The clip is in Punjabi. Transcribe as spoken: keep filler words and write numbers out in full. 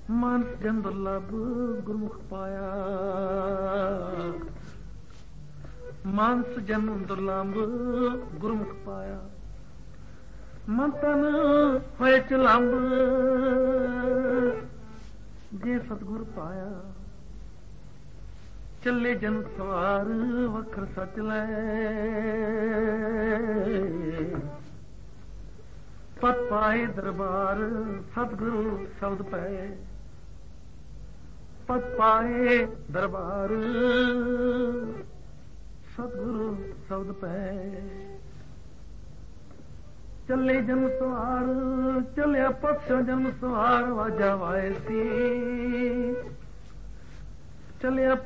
ਮਾਨਸ ਜਨ ਦੁਰਲਭ ਗੁਰਮੁਖ ਪਾਇਆ, ਮਾਨਸ ਜਨ ਦੁਰਲਭ ਗੁਰਮੁਖ ਪਾਇਆ। ਮਨ ਤਨ ਹੋਏ ਚਲੰਬ ਜੇ ਸਤਿਗੁਰ ਪਾਇਆ। ਚੱਲੇ ਜਨ ਸਵਾਰ ਵਖਰ ਸੱਚ ਲੈ, ਪਤ ਪਾਏ ਦਰਬਾਰ ਸਤਿਗੁਰੂ ਸ਼ਬਦ ਪੈ, ਪਤ ਪਾਏ ਦਰਬਾਰ ਸਤਿਗੁਰੂ ਸ਼ਬਦ ਪੈ। ਚੱਲੇ ਜਨ ਸਵਾਰ ਚੱਲਿਆ ਪਕਸ਼ੋ ਜਨ ਸਵਾਰ, ਵਾਜਾ ਵਾਏ ਸੀ ਚੱਲਿਆ